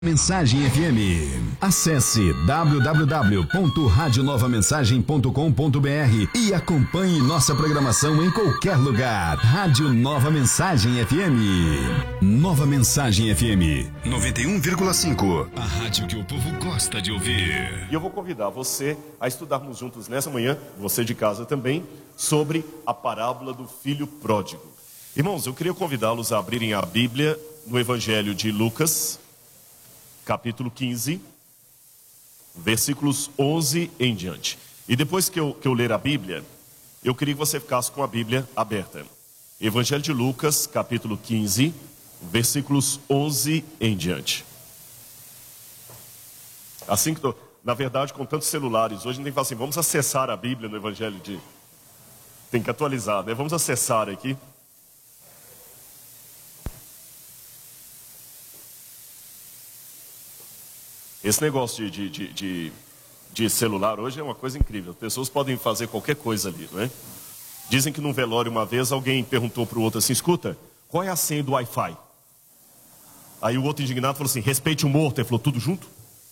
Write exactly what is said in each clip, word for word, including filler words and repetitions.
Mensagem F M. Acesse w w w ponto rádio nova mensagem ponto com ponto b r e acompanhe nossa programação em qualquer lugar. Rádio Nova Mensagem F M. Nova Mensagem F M noventa e um vírgula cinco. A rádio que o povo gosta de ouvir. E eu vou convidar você a estudarmos juntos nessa manhã, você de casa também, sobre a parábola do filho pródigo. Irmãos, eu queria convidá-los a abrirem a Bíblia no Evangelho de Lucas, capítulo quinze, versículos onze em diante. E depois que eu, que eu ler a Bíblia, eu queria que você ficasse com a Bíblia aberta. Evangelho de Lucas, capítulo quinze, versículos onze em diante. Assim que tô, na verdade, com tantos celulares, hoje a gente tem que falar assim, vamos acessar a Bíblia no Evangelho de... Tem que atualizar, né? Vamos acessar aqui. Esse negócio de, de, de, de celular hoje é uma coisa incrível. As pessoas podem fazer qualquer coisa ali, não é? Dizem que num velório uma vez alguém perguntou para o outro assim, escuta, qual é a senha do Wi-Fi? Aí o outro indignado falou assim, respeite o morto. Ele falou, tudo junto?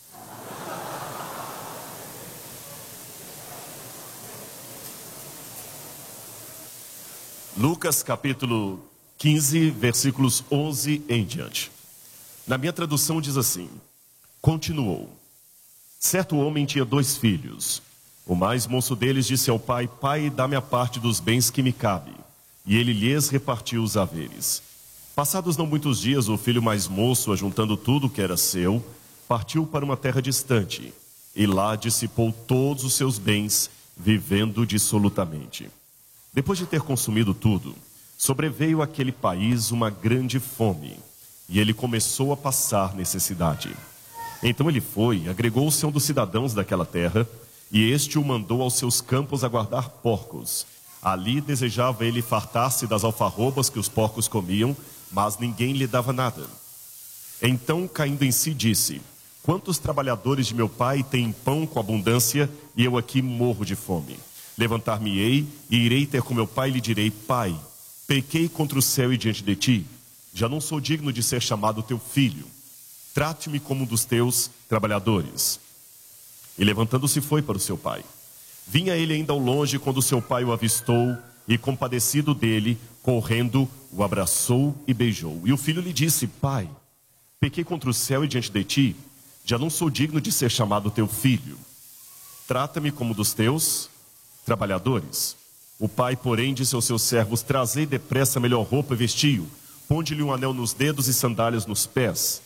Lucas capítulo quinze, versículos onze em diante. Na minha tradução diz assim, continuou. Certo homem tinha dois filhos. O mais moço deles disse ao pai, pai, dá-me a parte dos bens que me cabe. E ele lhes repartiu os haveres. Passados não muitos dias, o filho mais moço, ajuntando tudo que era seu, partiu para uma terra distante. E lá dissipou todos os seus bens, vivendo dissolutamente. Depois de ter consumido tudo, sobreveio àquele país uma grande fome. E ele começou a passar necessidade. Então ele foi, agregou-se a um dos cidadãos daquela terra, e este o mandou aos seus campos a guardar porcos. Ali desejava ele fartar-se das alfarrobas que os porcos comiam, mas ninguém lhe dava nada. Então, caindo em si, disse, quantos trabalhadores de meu pai têm pão com abundância, e eu aqui morro de fome? Levantar-me-ei, e irei ter com meu pai, e lhe direi, pai, pequei contra o céu e diante de ti, já não sou digno de ser chamado teu filho. Trate-me como um dos teus trabalhadores. E levantando-se foi para o seu pai. Vinha ele ainda ao longe quando seu pai o avistou e compadecido dele, correndo, o abraçou e beijou. E o filho lhe disse, pai, pequei contra o céu e diante de ti, já não sou digno de ser chamado teu filho. Trata-me como um dos teus trabalhadores. O pai, porém, disse aos seus servos, trazei depressa a melhor roupa e vestiu, ponde-lhe um anel nos dedos e sandálias nos pés.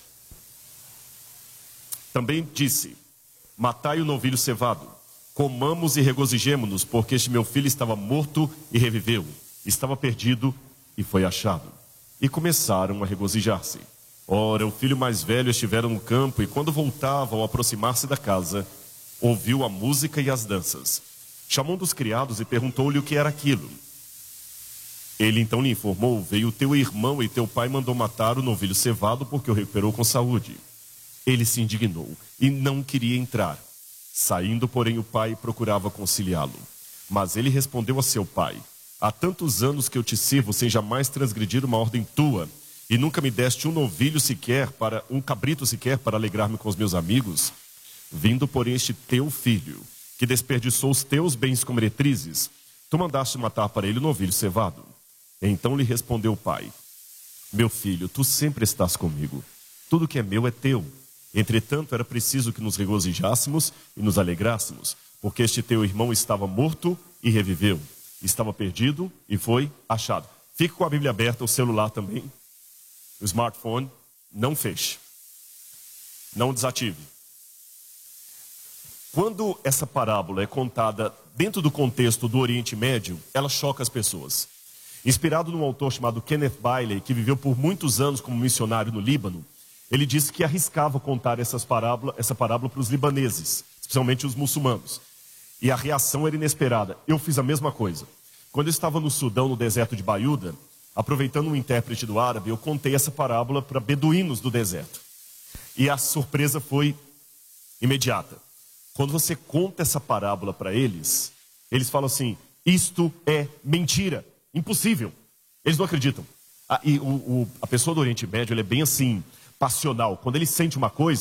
Também disse, matai o novilho cevado, comamos e regozijemo-nos, porque este meu filho estava morto e reviveu, estava perdido e foi achado. E começaram a regozijar-se. Ora, o filho mais velho estivera no campo, e quando voltava ao aproximar-se da casa, ouviu a música e as danças. Chamou um dos criados e perguntou-lhe o que era aquilo. Ele então lhe informou, veio teu irmão e teu pai mandou matar o novilho cevado, porque o recuperou com saúde. Ele se indignou e não queria entrar. Saindo, porém, o pai procurava conciliá-lo. Mas ele respondeu a seu pai, há tantos anos que eu te sirvo sem jamais transgredir uma ordem tua, e nunca me deste um novilho sequer, para um cabrito sequer, para alegrar-me com os meus amigos. Vindo, porém, este teu filho, que desperdiçou os teus bens com meretrizes, tu mandaste matar para ele o novilho cevado. Então lhe respondeu o pai, meu filho, tu sempre estás comigo, tudo que é meu é teu. Entretanto, era preciso que nos regozijássemos e nos alegrássemos, porque este teu irmão estava morto e reviveu, estava perdido e foi achado. Fique com a Bíblia aberta, o celular também, o smartphone, não feche, não desative. Quando essa parábola é contada dentro do contexto do Oriente Médio, ela choca as pessoas. Inspirado num autor chamado Kenneth Bailey, que viveu por muitos anos como missionário no Líbano, ele disse que arriscava contar essas parábola, essa parábola para os libaneses, especialmente os muçulmanos. E a reação era inesperada. Eu fiz a mesma coisa. Quando eu estava no Sudão, no deserto de Baiuda, aproveitando um intérprete do árabe, eu contei essa parábola para beduínos do deserto. E a surpresa foi imediata. Quando você conta essa parábola para eles, eles falam assim, isto é mentira, impossível. Eles não acreditam. Ah, e o, o, a pessoa do Oriente Médio, ele é bem assim... passional. Quando ele sente uma coisa,